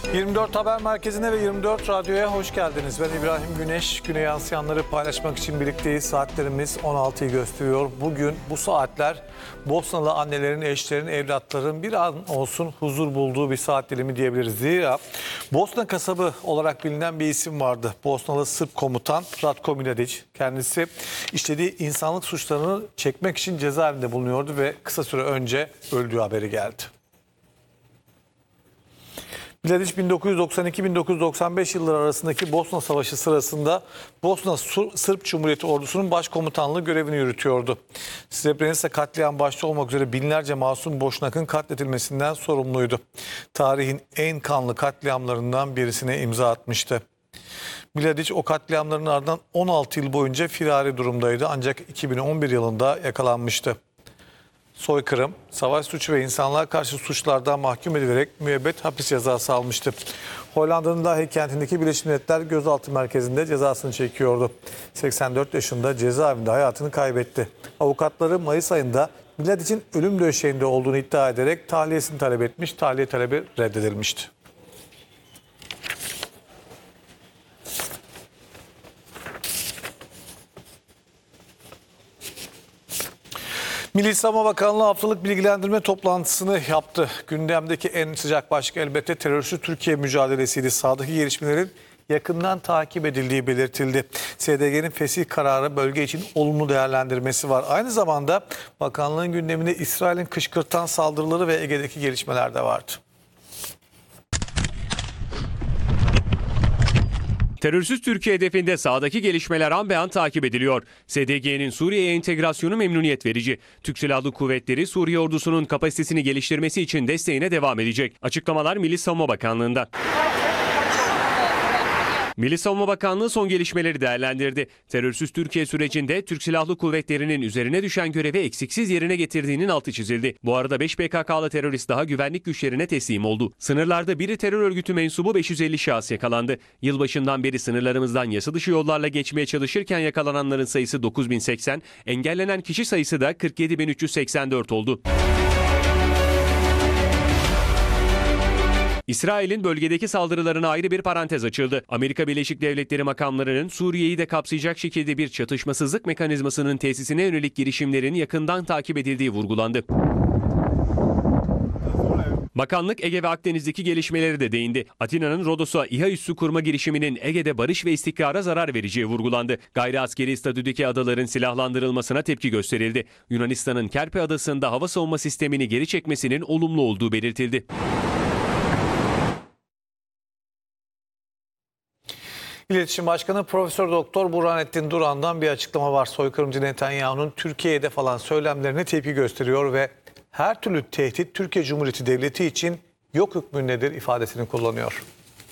24 Haber Merkezi'ne ve 24 Radyo'ya hoş geldiniz. Ben İbrahim Güneş. Güne yansıyanları paylaşmak için birlikteyiz. Saatlerimiz 16'yı gösteriyor. Bugün bu saatler Bosnalı annelerin, eşlerin, evlatların bir an olsun huzur bulduğu bir saat dilimi diyebiliriz. Zira Bosna kasabı olarak bilinen bir isim vardı. Bosnalı Sırp komutan Ratko Mladić. Kendisi işlediği insanlık suçlarını çekmek için cezaevinde bulunuyordu ve kısa süre önce öldüğü haberi geldi. Mladić 1992-1995 yılları arasındaki Bosna Savaşı sırasında Bosna Sırp Cumhuriyeti ordusunun başkomutanlığı görevini yürütüyordu. Srebrenica katliam başta olmak üzere binlerce masum Boşnak'ın katledilmesinden sorumluydu. Tarihin en kanlı katliamlarından birisine imza atmıştı. Mladić o katliamların ardından 16 yıl boyunca firari durumdaydı ancak 2011 yılında yakalanmıştı. Soykırım, savaş suçu ve insanlığa karşı suçlardan mahkum edilerek müebbet hapis cezası almıştı. Hollanda'nın Lahey kentindeki Birleşmiş Milletler Gözaltı Merkezi'nde cezasını çekiyordu. 84 yaşında cezaevinde hayatını kaybetti. Avukatları Mayıs ayında Mladić'in ölüm döşeğinde olduğunu iddia ederek tahliyesini talep etmiş, tahliye talebi reddedilmişti. Milli Savunma Bakanlığı haftalık bilgilendirme toplantısını yaptı. Gündemdeki en sıcak başlık elbette terörsüz Türkiye mücadelesiydi. Sahadaki gelişmelerin yakından takip edildiği belirtildi. SDG'nin fesih kararı bölge için olumlu değerlendirmesi var. Aynı zamanda bakanlığın gündeminde İsrail'in kışkırtan saldırıları ve Ege'deki gelişmeler de vardı. Terörsüz Türkiye hedefinde sahadaki gelişmeler an be an takip ediliyor. SDG'nin Suriye'ye entegrasyonu memnuniyet verici. Türk Silahlı Kuvvetleri Suriye ordusunun kapasitesini geliştirmesi için desteğine devam edecek. Açıklamalar Milli Savunma Bakanlığı'ndan. Milli Savunma Bakanlığı son gelişmeleri değerlendirdi. Terörsüz Türkiye sürecinde Türk Silahlı Kuvvetleri'nin üzerine düşen görevi eksiksiz yerine getirdiğinin altı çizildi. Bu arada 5 PKK'lı terörist daha güvenlik güçlerine teslim oldu. Sınırlarda biri terör örgütü mensubu 550 şahıs yakalandı. Yılbaşından beri sınırlarımızdan yasa dışı yollarla geçmeye çalışırken yakalananların sayısı 9080, engellenen kişi sayısı da 47384 oldu. İsrail'in bölgedeki saldırılarına ayrı bir parantez açıldı. Amerika Birleşik Devletleri makamlarının Suriye'yi de kapsayacak şekilde bir çatışmasızlık mekanizmasının tesisine yönelik girişimlerin yakından takip edildiği vurgulandı. Bakanlık Ege ve Akdeniz'deki gelişmeleri de değindi. Atina'nın Rodos'a İHA üssü kurma girişiminin Ege'de barış ve istikrara zarar vereceği vurgulandı. Gayri askeri statüdeki adaların silahlandırılmasına tepki gösterildi. Yunanistan'ın Kerpe Adası'nda hava savunma sistemini geri çekmesinin olumlu olduğu belirtildi. İletişim Başkanı Profesör Doktor Burhanettin Duran'dan bir açıklama var. Soykırımcı Netanyahu'nun Türkiye'de falan söylemlerine tepki gösteriyor ve her türlü tehdit Türkiye Cumhuriyeti Devleti için yok hükmündedir ifadesini kullanıyor.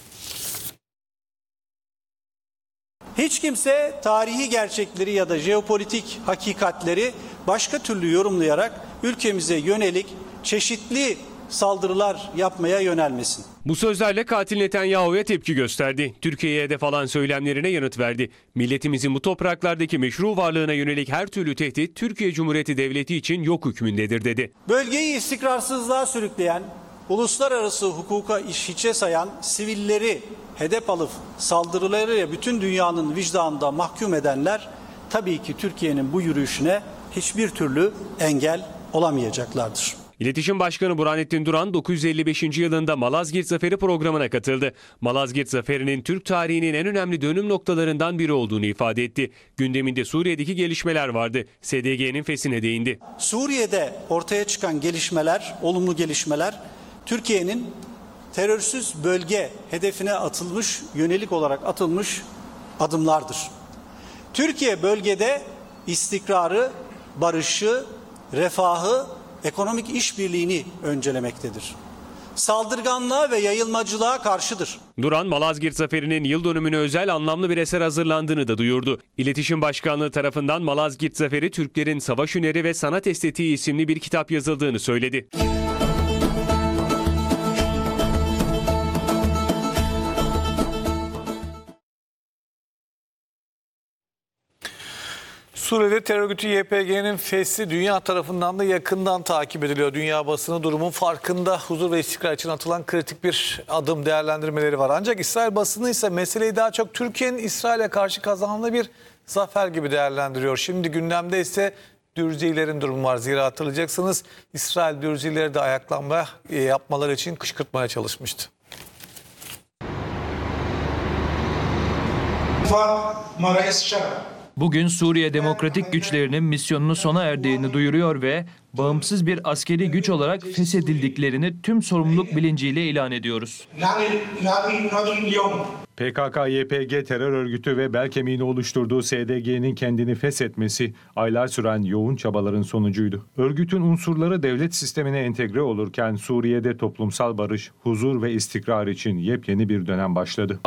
Hiç kimse tarihi gerçekleri ya da jeopolitik hakikatleri başka türlü yorumlayarak ülkemize yönelik çeşitli saldırılar yapmaya yönelmesin. Bu sözlerle katil Netanyahu'ya tepki gösterdi. Türkiye'ye hedef alan söylemlerine yanıt verdi. Milletimizin bu topraklardaki meşru varlığına yönelik her türlü tehdit Türkiye Cumhuriyeti Devleti için yok hükmündedir dedi. Bölgeyi istikrarsızlığa sürükleyen, uluslararası hukuka hiçe sayan, sivilleri hedef alıp saldırılarıyla bütün dünyanın vicdanında mahkum edenler tabii ki Türkiye'nin bu yürüyüşüne hiçbir türlü engel olamayacaklardır. İletişim Başkanı Burhanettin Duran 955. yılında Malazgirt Zaferi programına katıldı. Malazgirt Zaferi'nin Türk tarihinin en önemli dönüm noktalarından biri olduğunu ifade etti. Gündeminde Suriye'deki gelişmeler vardı. SDG'nin fesine değindi. Suriye'de ortaya çıkan gelişmeler, olumlu gelişmeler Türkiye'nin terörsüz bölge hedefine yönelik olarak atılmış adımlardır. Türkiye bölgede istikrarı, barışı, refahı, ekonomik işbirliğini öncelemektedir. Saldırganlığa ve yayılmacılığa karşıdır. Duran, Malazgirt Zaferi'nin yıl dönümüne özel anlamlı bir eser hazırlandığını da duyurdu. İletişim Başkanlığı tarafından Malazgirt Zaferi, Türklerin Savaş Hüneri ve Sanat Estetiği isimli bir kitap yazıldığını söyledi. Suriye'de terör örgütü YPG'nin fesli dünya tarafından da yakından takip ediliyor. Dünya basını durumun farkında, huzur ve istikrar için atılan kritik bir adım değerlendirmeleri var. Ancak İsrail basını ise meseleyi daha çok Türkiye'nin İsrail'e karşı kazandığı bir zafer gibi değerlendiriyor. Şimdi gündemde ise Dürzilerin durumu var. Zira hatırlayacaksınız İsrail Dürzileri de ayaklanma yapmaları için kışkırtmaya çalışmıştı. Bugün Suriye Demokratik Güçlerinin misyonunu sona erdiğini duyuruyor ve bağımsız bir askeri güç olarak feshedildiklerini tüm sorumluluk bilinciyle ilan ediyoruz. PKK-YPG terör örgütü ve bel kemiğini oluşturduğu SDG'nin kendini feshetmesi aylar süren yoğun çabaların sonucuydu. Örgütün unsurları devlet sistemine entegre olurken Suriye'de toplumsal barış, huzur ve istikrar için yepyeni bir dönem başladı.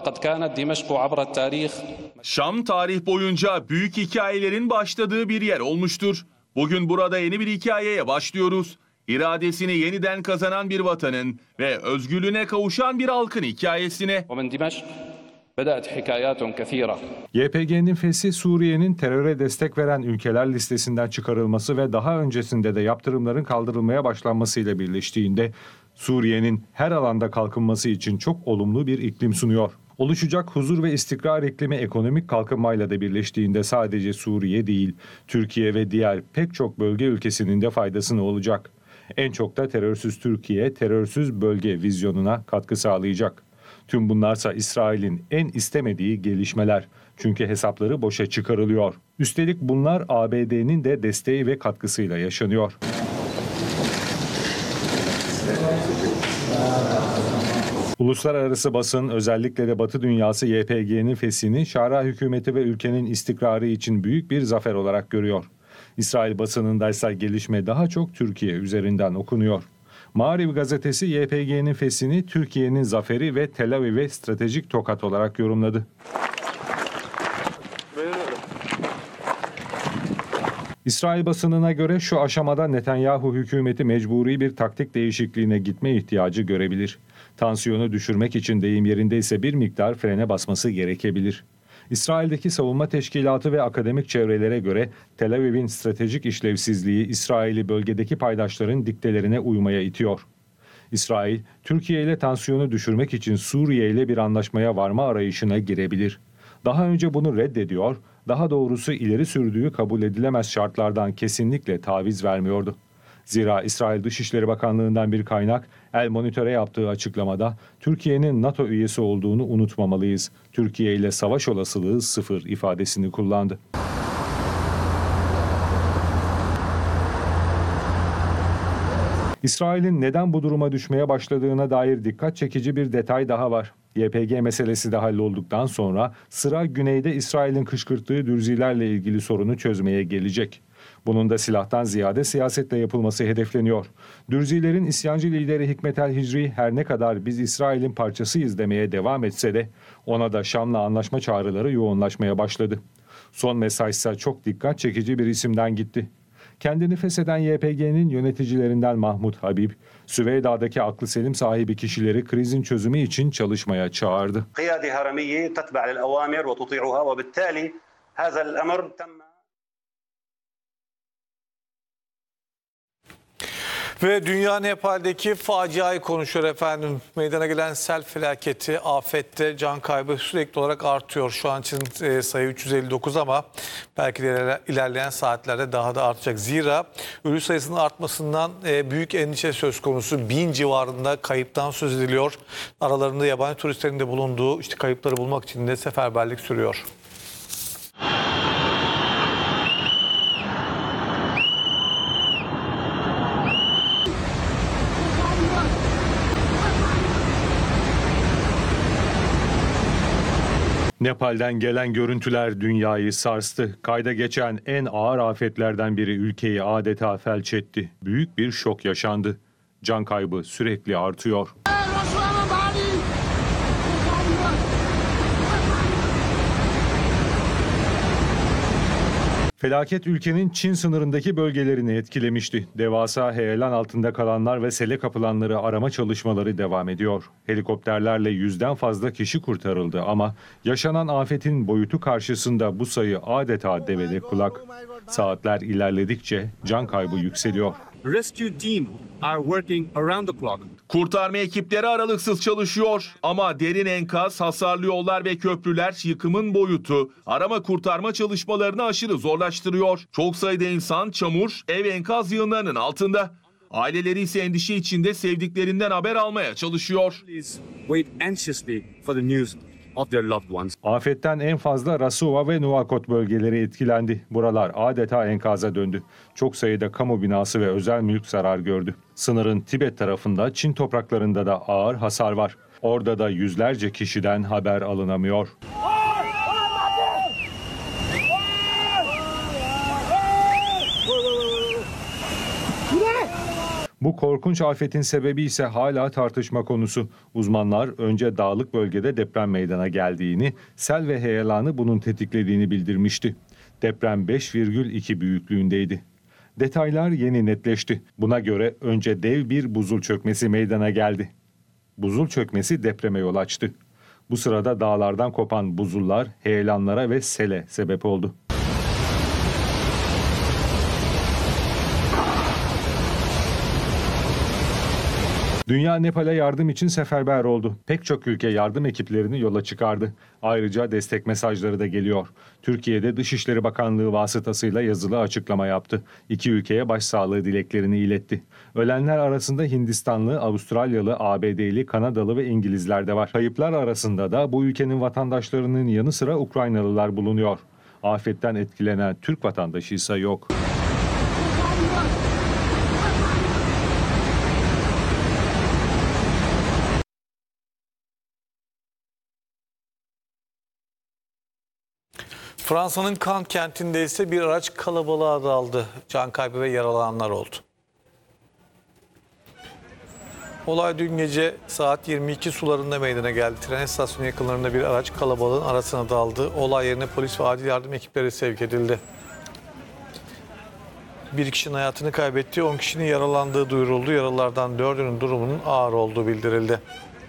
Şam tarih boyunca büyük hikayelerin başladığı bir yer olmuştur. Bugün burada yeni bir hikayeye başlıyoruz. İradesini yeniden kazanan bir vatanın ve özgürlüğüne kavuşan bir halkın hikayesine. YPG'nin feshi Suriye'nin teröre destek veren ülkeler listesinden çıkarılması ve daha öncesinde de yaptırımların kaldırılmaya başlanmasıyla birleştiğinde Suriye'nin her alanda kalkınması için çok olumlu bir iklim sunuyor. Oluşacak huzur ve istikrar iklimi ekonomik kalkınmayla da birleştiğinde sadece Suriye değil, Türkiye ve diğer pek çok bölge ülkesinin de faydasına olacak. En çok da terörsüz Türkiye, terörsüz bölge vizyonuna katkı sağlayacak. Tüm bunlarsa İsrail'in en istemediği gelişmeler. Çünkü hesapları boşa çıkarılıyor. Üstelik bunlar ABD'nin de desteği ve katkısıyla yaşanıyor. Uluslararası basın, özellikle de Batı dünyası YPG'nin feshini Şara hükümeti ve ülkenin istikrarı için büyük bir zafer olarak görüyor. İsrail basınındaysa gelişme daha çok Türkiye üzerinden okunuyor. Maariv gazetesi YPG'nin feshini Türkiye'nin zaferi ve Tel Aviv'e stratejik tokat olarak yorumladı. İsrail basınına göre şu aşamada Netanyahu hükümeti mecburi bir taktik değişikliğine gitme ihtiyacı görebilir. Tansiyonu düşürmek için deyim yerindeyse bir miktar frene basması gerekebilir. İsrail'deki savunma teşkilatı ve akademik çevrelere göre Tel Aviv'in stratejik işlevsizliği İsrail'i bölgedeki paydaşların diktelerine uymaya itiyor. İsrail, Türkiye ile tansiyonu düşürmek için Suriye ile bir anlaşmaya varma arayışına girebilir. Daha önce bunu reddediyor, daha doğrusu ileri sürdüğü kabul edilemez şartlardan kesinlikle taviz vermiyordu. Zira İsrail Dışişleri Bakanlığı'ndan bir kaynak El Monitor'e yaptığı açıklamada Türkiye'nin NATO üyesi olduğunu unutmamalıyız. Türkiye ile savaş olasılığı sıfır ifadesini kullandı. İsrail'in neden bu duruma düşmeye başladığına dair dikkat çekici bir detay daha var. YPG meselesi de hallolduktan sonra sıra güneyde İsrail'in kışkırttığı Dürzilerle ilgili sorunu çözmeye gelecek. Bunun da silahtan ziyade siyasetle yapılması hedefleniyor. Dürzilerin isyancı lideri Hikmet el-Hicri her ne kadar biz İsrail'in parçasıyız demeye devam etse de ona da Şam'la anlaşma çağrıları yoğunlaşmaya başladı. Son mesajsa çok dikkat çekici bir isimden gitti. Kendini fesheden YPG'nin yöneticilerinden Mahmut Habib, Süveyda'daki aklı selim sahibi kişileri krizin çözümü için çalışmaya çağırdı. Ve dünya Nepal'deki faciayı konuşuyor efendim. Meydana gelen sel felaketi, afette can kaybı sürekli olarak artıyor. Şu an için sayı 359 ama belki de ilerleyen saatlerde daha da artacak. Zira ölü sayısının artmasından büyük endişe söz konusu. 1000 civarında kayıptan söz ediliyor. Aralarında yabancı turistlerin de bulunduğu kayıpları bulmak için de seferberlik sürüyor. Nepal'den gelen görüntüler dünyayı sarstı. Kayda geçen en ağır afetlerden biri ülkeyi adeta felç etti. Büyük bir şok yaşandı. Can kaybı sürekli artıyor. Felaket ülkenin Çin sınırındaki bölgelerini etkilemişti. Devasa heyelan altında kalanlar ve sele kapılanları arama çalışmaları devam ediyor. Helikopterlerle 100'den fazla kişi kurtarıldı ama yaşanan afetin boyutu karşısında bu sayı adeta devede kulak. Saatler ilerledikçe can kaybı yükseliyor. Rescue team are working around the clock. Kurtarma ekipleri aralıksız çalışıyor ama derin enkaz, hasarlı yollar ve köprüler yıkımın boyutu arama kurtarma çalışmalarını aşırı zorlaştırıyor. Çok sayıda insan çamur, ev enkaz yığınlarının altında. Aileleri ise endişe içinde sevdiklerinden haber almaya çalışıyor. Please wait anxiously for the news of their loved ones. Afetten en fazla Rasuva ve Nuakot bölgeleri etkilendi. Buralar adeta enkaza döndü. Çok sayıda kamu binası ve özel mülk zarar gördü. Sınırın Tibet tarafında Çin topraklarında da ağır hasar var. Orada da yüzlerce kişiden haber alınamıyor. Bu korkunç afetin sebebi ise hala tartışma konusu. Uzmanlar önce dağlık bölgede deprem meydana geldiğini, sel ve heyelanı bunun tetiklediğini bildirmişti. Deprem 5,2 büyüklüğündeydi. Detaylar yeni netleşti. Buna göre önce dev bir buzul çökmesi meydana geldi. Buzul çökmesi depreme yol açtı. Bu sırada dağlardan kopan buzullar heyelanlara ve sele sebep oldu. Dünya Nepal'e yardım için seferber oldu. Pek çok ülke yardım ekiplerini yola çıkardı. Ayrıca destek mesajları da geliyor. Türkiye'de Dışişleri Bakanlığı vasıtasıyla yazılı açıklama yaptı. İki ülkeye başsağlığı dileklerini iletti. Ölenler arasında Hindistanlı, Avustralyalı, ABD'li, Kanadalı ve İngilizler de var. Kayıplar arasında da bu ülkenin vatandaşlarının yanı sıra Ukraynalılar bulunuyor. Afetten etkilenen Türk vatandaşı ise yok. Fransa'nın Cannes kentinde ise bir araç kalabalığa daldı. Can kaybı ve yaralananlar oldu. Olay dün gece saat 22 sularında meydana geldi. Tren istasyonu yakınlarında bir araç kalabalığın arasına daldı. Olay yerine polis ve acil yardım ekipleri sevk edildi. Bir kişinin hayatını kaybetti, 10 kişinin yaralandığı duyuruldu. Yaralılardan 4'ünün durumunun ağır olduğu bildirildi.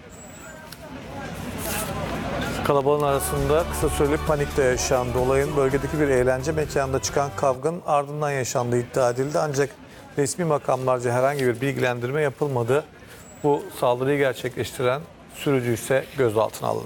Kalabalığın arasında kısa süreli panik de yaşandı. Olayın bölgedeki bir eğlence mekanında çıkan kavganın ardından yaşandığı iddia edildi. Ancak resmi makamlarca herhangi bir bilgilendirme yapılmadı. Bu saldırıyı gerçekleştiren sürücü ise gözaltına alındı.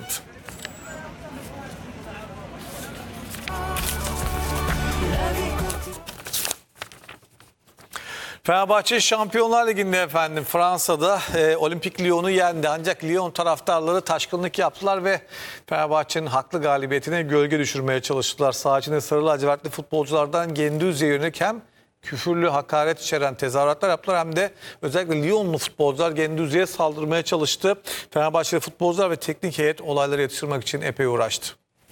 Fenerbahçe Şampiyonlar Ligi'nde efendim Fransa'da Olimpik Lyon'u yendi. Ancak Lyon taraftarları taşkınlık yaptılar ve Fenerbahçe'nin haklı galibiyetine gölge düşürmeye çalıştılar. Saha içinde sarı lacivertli futbolculardan Gendouzi'ye yönelik hem küfürlü, hakaret içeren tezahüratlar yaptılar hem de özellikle Lyonlu futbolcular Gendouzi'ye saldırmaya çalıştı. Fenerbahçeli futbolcular ve teknik heyet olayları yatıştırmak için epey uğraştı.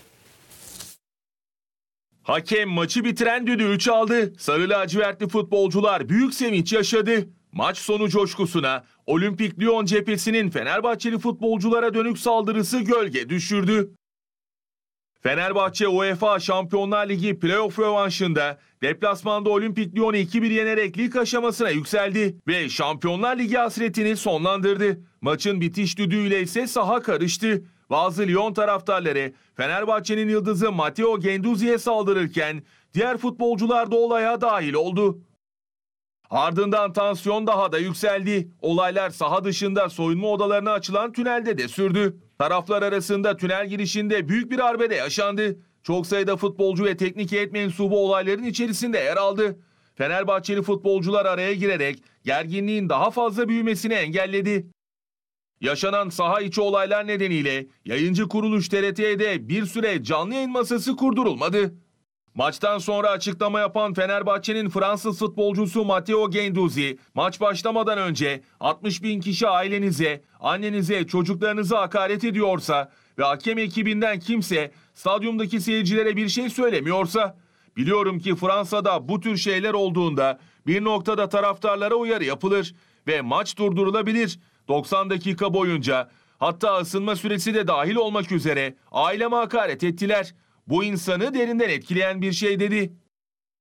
Hakem maçı bitiren düdüğü çaldı. Sarı lacivertli futbolcular büyük sevinç yaşadı. Maç sonu coşkusuna Olimpik Lyon cephesinin Fenerbahçeli futbolculara dönük saldırısı gölge düşürdü. Fenerbahçe UEFA Şampiyonlar Ligi playoff rövanşında deplasmanda Olimpik Lyon'u 2-1 yenerek lig aşamasına yükseldi ve Şampiyonlar Ligi hasretini sonlandırdı. Maçın bitiş düdüğüyle ise saha karıştı. Bazı Lyon taraftarları Fenerbahçe'nin yıldızı Matteo Gendouzi'ye saldırırken diğer futbolcular da olaya dahil oldu. Ardından tansiyon daha da yükseldi. Olaylar saha dışında soyunma odalarına açılan tünelde de sürdü. Taraflar arasında tünel girişinde büyük bir arbede yaşandı. Çok sayıda futbolcu ve teknik heyet mensubu olayların içerisinde yer aldı. Fenerbahçeli futbolcular araya girerek gerginliğin daha fazla büyümesini engelledi. Yaşanan saha içi olaylar nedeniyle yayıncı kuruluş TRT'ye de bir süre canlı yayın masası kurdurulmadı. Maçtan sonra açıklama yapan Fenerbahçe'nin Fransız futbolcusu Matteo Gendouzi, maç başlamadan önce 60.000 kişi ailenize, annenize, çocuklarınıza hakaret ediyorsa ve hakem ekibinden kimse stadyumdaki seyircilere bir şey söylemiyorsa, biliyorum ki Fransa'da bu tür şeyler olduğunda bir noktada taraftarlara uyarı yapılır ve maç durdurulabilir. 90 dakika boyunca, hatta ısınma süresi de dahil olmak üzere aileme hakaret ettiler. Bu insanı derinden etkileyen bir şey dedi.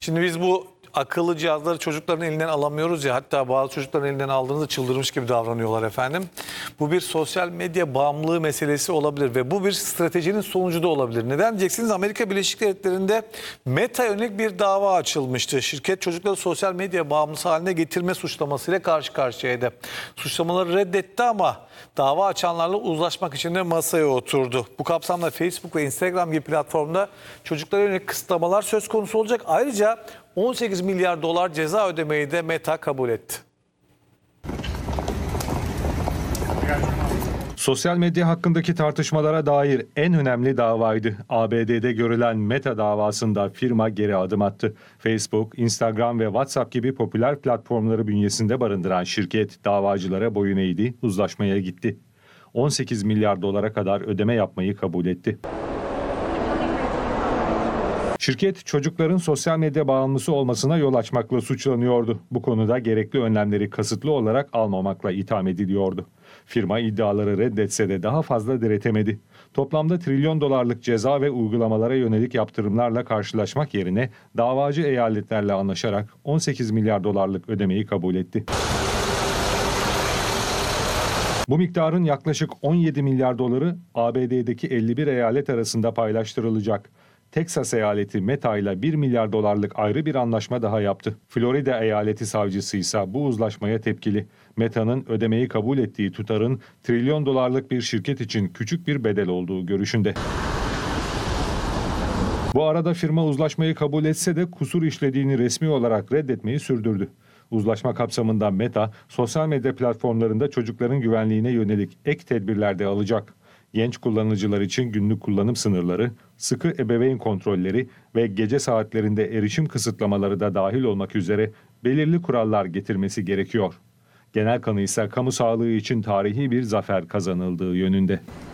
Şimdi biz bu akıllı cihazları çocukların elinden alamıyoruz ya, hatta bazı çocukların elinden aldığınızda çıldırmış gibi davranıyorlar efendim. Bu bir sosyal medya bağımlılığı meselesi olabilir ve bu bir stratejinin sonucu da olabilir. Neden diyeceksiniz? Amerika Birleşik Devletleri'nde Meta yönelik bir dava açılmıştı. Şirket çocukları sosyal medya bağımlısı haline getirme suçlamasıyla karşı karşıyaydı. Suçlamaları reddetti ama dava açanlarla uzlaşmak için de masaya oturdu. Bu kapsamda Facebook ve Instagram gibi platformda çocuklara yönelik kısıtlamalar söz konusu olacak. Ayrıca 18 milyar dolar ceza ödemeyi de Meta kabul etti. Sosyal medya hakkındaki tartışmalara dair en önemli davaydı. ABD'de görülen Meta davasında firma geri adım attı. Facebook, Instagram ve WhatsApp gibi popüler platformları bünyesinde barındıran şirket davacılara boyun eğdi, uzlaşmaya gitti. 18 milyar dolara kadar ödeme yapmayı kabul etti. Şirket çocukların sosyal medya bağımlısı olmasına yol açmakla suçlanıyordu. Bu konuda gerekli önlemleri kasıtlı olarak almamakla itham ediliyordu. Firma iddiaları reddetse de daha fazla diretemedi. Toplamda trilyon dolarlık ceza ve uygulamalara yönelik yaptırımlarla karşılaşmak yerine davacı eyaletlerle anlaşarak 18 milyar dolarlık ödemeyi kabul etti. Bu miktarın yaklaşık 17 milyar doları ABD'deki 51 eyalet arasında paylaştırılacak. Teksas eyaleti Meta ile 1 milyar dolarlık ayrı bir anlaşma daha yaptı. Florida eyaleti savcısı ise bu uzlaşmaya tepkili. Meta'nın ödemeyi kabul ettiği tutarın trilyon dolarlık bir şirket için küçük bir bedel olduğu görüşünde. Bu arada firma uzlaşmayı kabul etse de kusur işlediğini resmi olarak reddetmeyi sürdürdü. Uzlaşma kapsamında Meta, sosyal medya platformlarında çocukların güvenliğine yönelik ek tedbirler de alacak. Genç kullanıcılar için günlük kullanım sınırları, sıkı ebeveyn kontrolleri ve gece saatlerinde erişim kısıtlamaları da dahil olmak üzere belirli kurallar getirmesi gerekiyor. Genel kanı ise kamu sağlığı için tarihi bir zafer kazanıldığı yönünde.